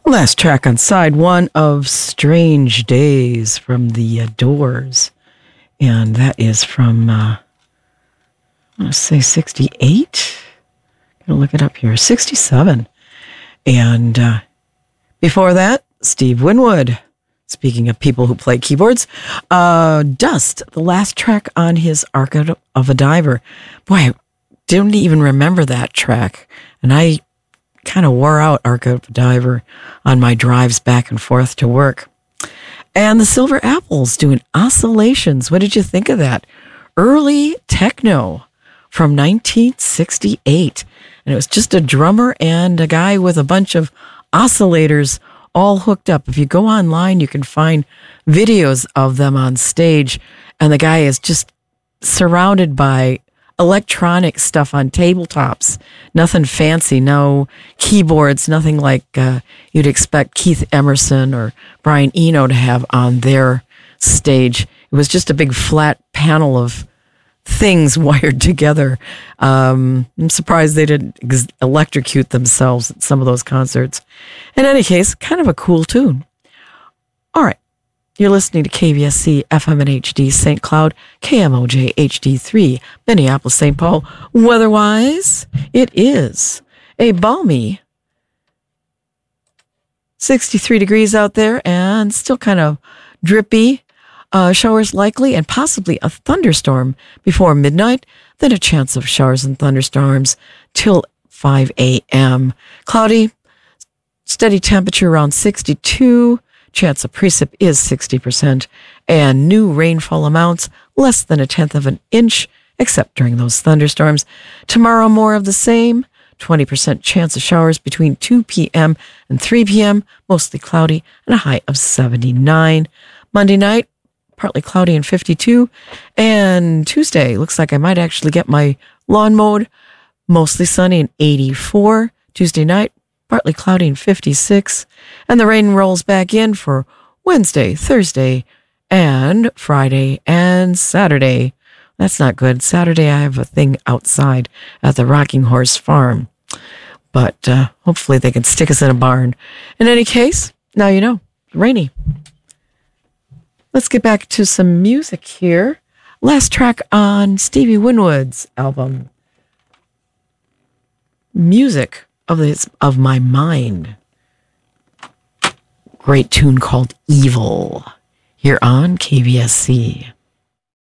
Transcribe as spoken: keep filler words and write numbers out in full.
Last track on side one of Strange Days from the uh, Doors. And that is from, uh, I want to say sixty-eight. I'm going to look it up here. sixty-seven. And uh, before that, Steve Winwood. Speaking of people who play keyboards, uh, Dust, the last track on his Arc of a Diver. Boy, I didn't even remember that track. And I kind of wore out Arc of a Diver on my drives back and forth to work. And the Silver Apples doing Oscillations. What did you think of that? Early techno from nineteen sixty-eight. And it was just a drummer and a guy with a bunch of oscillators all hooked up. If you go online, you can find videos of them on stage. And the guy is just surrounded by electronic stuff on tabletops. Nothing fancy, no keyboards, nothing like uh, you'd expect Keith Emerson or Brian Eno to have on their stage. It was just a big flat panel of things wired together. Um, I'm surprised they didn't ex- electrocute themselves at some of those concerts. In any case, kind of a cool tune. All right. You're listening to K V S C F M and H D Saint Cloud, K M O J H D three, Minneapolis, Saint Paul. Weather-wise, it is a balmy sixty-three degrees out there and still kind of drippy. Uh, showers likely and possibly a thunderstorm before midnight, then a chance of showers and thunderstorms till five a.m. Cloudy, steady temperature around sixty-two. Chance of precip is sixty percent, and new rainfall amounts less than a tenth of an inch, except during those thunderstorms. Tomorrow, more of the same, twenty percent chance of showers between two p.m. and three p.m., mostly cloudy, and a high of seventy-nine. Monday night, partly cloudy and fifty-two, and Tuesday, looks like I might actually get my lawn mowed, mostly sunny and eighty-four. Tuesday night, partly cloudy and fifty-six, and the rain rolls back in for Wednesday, Thursday, and Friday, and Saturday. That's not good. Saturday, I have a thing outside at the Rocking Horse Farm, but uh, hopefully they can stick us in a barn. In any case, now you know, rainy. Let's get back to some music here. Last track on Stevie Winwood's album, Music of this of My Mind. Great tune called Evil here on K V S C.